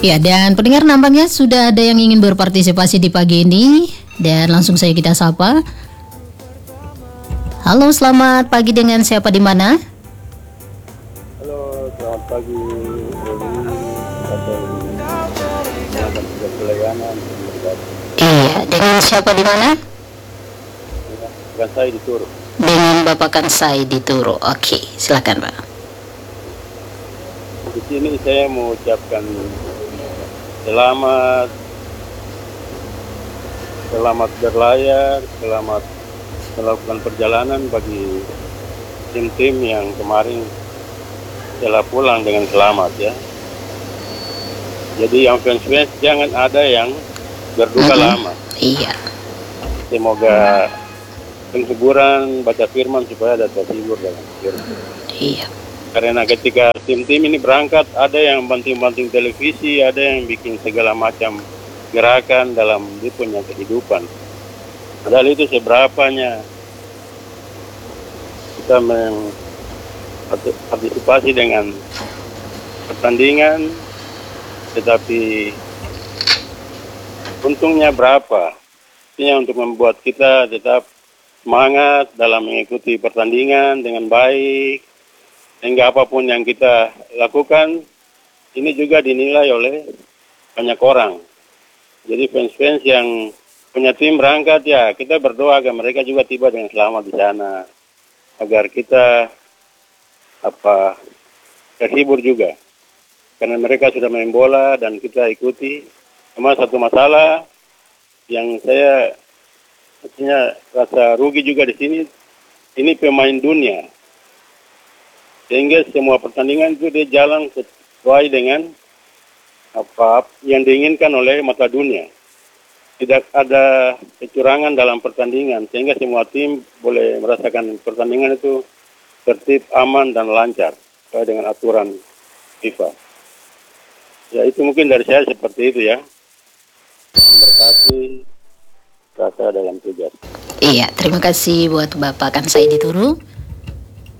Ya, dan pendengar nampaknya sudah ada yang ingin berpartisipasi di pagi ini. Dan langsung saja kita sapa. Halo, selamat pagi, dengan siapa di mana? Halo, selamat pagi. Atau pelayanan. Iya, dengan siapa di mana? Bukan saya di Turo. Dengan Bapak Kansai di Turo. Oke, silakan Pak. Di sini saya mau ucapkan selamat berlayar, selamat melakukan perjalanan bagi tim-tim yang kemarin telah pulang dengan selamat ya. Jadi yang fans jangan ada yang berduka lama. Iya. Semoga penghiburan baca firman supaya ada terhibur dalam firman. Iya. Karena ketika tim-tim ini berangkat, ada yang banting-banting televisi, ada yang bikin segala macam gerakan dalam dia punya kehidupan. Padahal itu seberapanya kita partisipasi dengan pertandingan, tetapi untungnya berapa? Ini untuk membuat kita tetap semangat dalam mengikuti pertandingan dengan baik, sehingga apapun yang kita lakukan ini juga dinilai oleh banyak orang. Jadi fans-fans yang punya tim berangkat ya, kita berdoa agar mereka juga tiba dengan selamat di sana, agar kita terhibur juga, karena mereka sudah main bola dan kita ikuti. Cuma satu masalah yang saya artinya rasa rugi juga di sini, ini pemain dunia, sehingga semua pertandingan itu dia jalan sesuai dengan apa yang diinginkan oleh mata dunia. Tidak ada kecurangan dalam pertandingan, sehingga semua tim boleh merasakan pertandingan itu tertib, aman, dan lancar sesuai dengan aturan FIFA. Ya, itu mungkin dari saya seperti itu ya. Tuhan berkati rasa dalam tugas. Iya, terima kasih buat Bapak Kansai di Turo.